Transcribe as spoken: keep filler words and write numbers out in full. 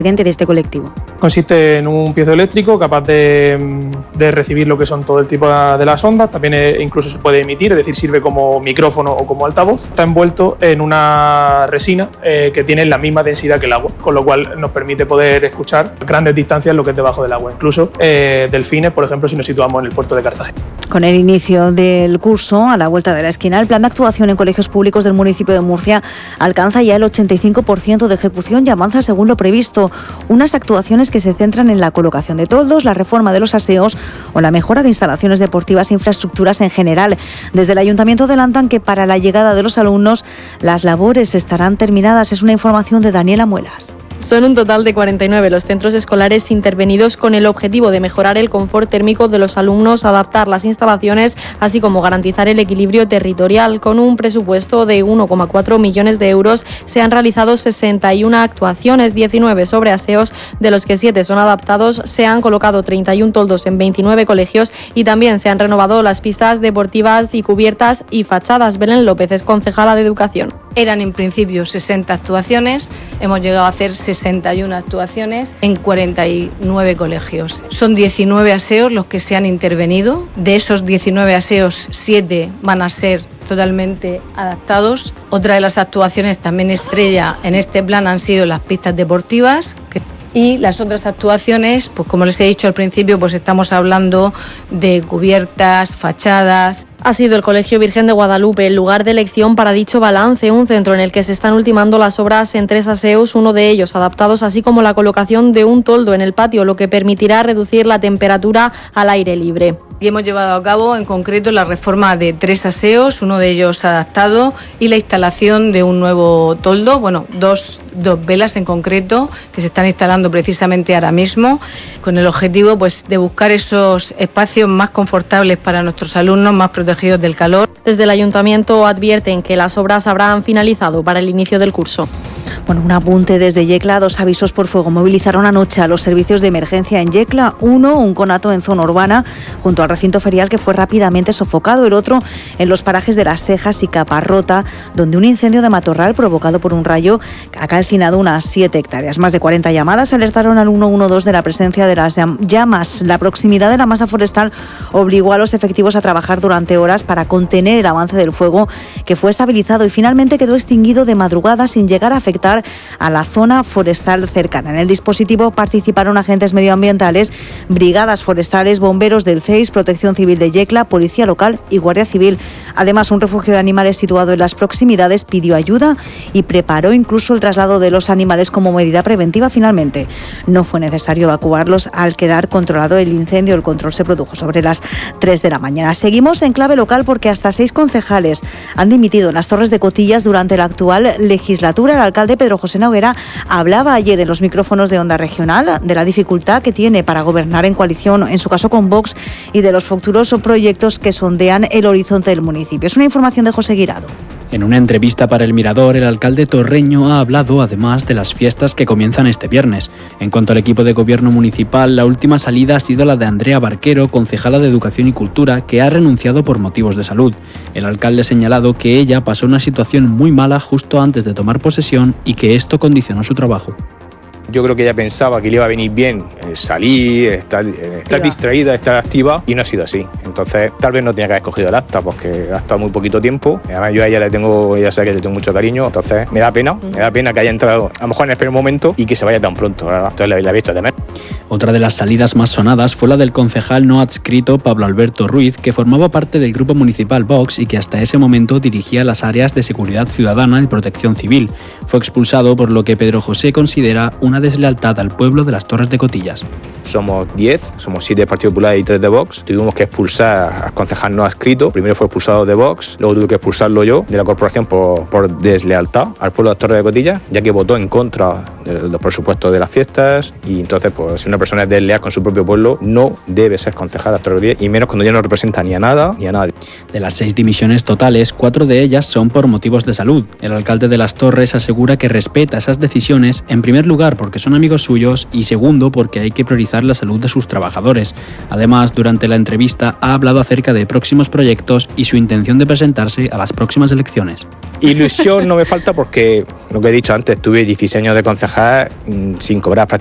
de este colectivo. Consiste en un piezoeléctrico capaz de, de recibir lo que son todo el tipo de las ondas, también incluso se puede emitir, es decir, sirve como micrófono o como altavoz. Está envuelto en una resina eh, que tiene la misma densidad que el agua, con lo cual nos permite poder escuchar a grandes distancias lo que es debajo del agua, incluso eh, delfines, por ejemplo, si nos situamos en el puerto de Cartagena. Con el inicio del curso, a la vuelta de la esquina, el plan de actuación en colegios públicos del municipio de Murcia alcanza ya el ochenta y cinco por ciento de ejecución y avanza según lo previsto. Unas actuaciones que se centran en la colocación de toldos, la reforma de los aseos o la mejora de instalaciones deportivas e infraestructuras en general. Desde el Ayuntamiento adelantan que para la llegada de los alumnos las labores estarán terminadas. Es una información de Daniela Muelas. Son un total de cuarenta y nueve los centros escolares intervenidos con el objetivo de mejorar el confort térmico de los alumnos, adaptar las instalaciones, así como garantizar el equilibrio territorial. Con un presupuesto de uno coma cuatro millones de euros se han realizado sesenta y una actuaciones, diecinueve sobre aseos, de los que siete son adaptados. Se han colocado treinta y un toldos en veintinueve colegios y también se han renovado las pistas deportivas y cubiertas y fachadas. Belén López es concejala de Educación. Eran en principio sesenta actuaciones, hemos llegado a hacer sesenta y una actuaciones en cuarenta y nueve colegios. Son diecinueve aseos los que se han intervenido. De esos diecinueve aseos, siete van a ser totalmente adaptados. Otra de las actuaciones también estrella en este plan han sido las pistas deportivas. Y las otras actuaciones, pues como les he dicho al principio, pues estamos hablando de cubiertas, fachadas. Ha sido el Colegio Virgen de Guadalupe el lugar de elección para dicho balance, un centro en el que se están ultimando las obras en tres aseos, uno de ellos adaptados, así como la colocación de un toldo en el patio, lo que permitirá reducir la temperatura al aire libre. Y hemos llevado a cabo en concreto la reforma de tres aseos, uno de ellos adaptado, y la instalación de un nuevo toldo, bueno, dos, dos velas en concreto que se están instalando precisamente ahora mismo, con el objetivo pues de buscar esos espacios más confortables para nuestros alumnos, más protegidos del calor. Desde el Ayuntamiento advierten que las obras habrán finalizado para el inicio del curso. Bueno, un apunte desde Yecla. Dos avisos por fuego movilizaron anoche a los servicios de emergencia en Yecla. Uno, un conato en zona urbana junto al recinto ferial que fue rápidamente sofocado. El otro, en los parajes de Las Cejas y Caparrota, donde un incendio de matorral provocado por un rayo ha calcinado unas siete hectáreas. Más de cuarenta llamadas alertaron al uno uno dos de la presencia de las llamas. La proximidad de la masa forestal obligó a los efectivos a trabajar durante horas para contener el avance del fuego, que fue estabilizado y finalmente quedó extinguido de madrugada sin llegar a afectar a la zona forestal cercana. En el dispositivo participaron agentes medioambientales, brigadas forestales, bomberos del C E I S, Protección Civil de Yecla, Policía Local y Guardia Civil. Además, un refugio de animales situado en las proximidades pidió ayuda y preparó incluso el traslado de los animales como medida preventiva. Finalmente, no fue necesario evacuarlos al quedar controlado el incendio. El control se produjo sobre las tres de la mañana. Seguimos en clave local porque hasta seis concejales han dimitido en las Torres de Cotillas durante la actual legislatura. El alcalde Pedro José Noguera hablaba ayer en los micrófonos de Onda Regional de la dificultad que tiene para gobernar en coalición, en su caso con Vox, y de los futuros proyectos que sondean el horizonte del municipio. Es una información de José Guirado. En una entrevista para El Mirador, el alcalde torreño ha hablado además de las fiestas que comienzan este viernes. En cuanto al equipo de gobierno municipal, la última salida ha sido la de Andrea Barquero, concejala de Educación y Cultura, que ha renunciado por motivos de salud. El alcalde ha señalado que ella pasó una situación muy mala justo antes de tomar posesión y que esto condicionó su trabajo. Yo creo que ella pensaba que le iba a venir bien eh, salir, estar, eh, estar distraída, estar activa, y no ha sido así. Entonces, tal vez no tenía que haber escogido el acta porque ha estado muy poquito tiempo. Además, yo a ella le tengo, ella sabe que le tengo mucho cariño, entonces me da pena, me da pena que haya entrado a lo mejor en el primer momento y que se vaya tan pronto, ¿verdad? Entonces la, la hecha de menos. Otra de las salidas más sonadas fue la del concejal no adscrito Pablo Alberto Ruiz, que formaba parte del grupo municipal Vox y que hasta ese momento dirigía las áreas de seguridad ciudadana y protección civil. Fue expulsado por lo que Pedro José considera una deslealtad al pueblo de las Torres de Cotillas. Somos diez, somos siete del Partido Popular y tres de Vox. Tuvimos que expulsar al concejal no adscrito. Primero fue expulsado de Vox, luego tuve que expulsarlo yo de la corporación por, por deslealtad al pueblo de las Torres de Cotillas, ya que votó en contra de los presupuestos de las fiestas. Y entonces, pues si una persona es desleal con su propio pueblo, no debe ser concejal de las Torres de Cotillas, y menos cuando ya no representa ni a nada ni a nadie. De las seis dimisiones totales, cuatro de ellas son por motivos de salud. El alcalde de Las Torres asegura que respeta esas decisiones, en primer lugar porque son amigos suyos y segundo porque hay que priorizar la salud de sus trabajadores. Además, durante la entrevista ha hablado acerca de próximos proyectos y su intención de presentarse a las próximas elecciones. Ilusión no me falta porque, lo que he dicho antes, tuve dieciséis años de concejal trabajar mmm, sin cobrar prácticamente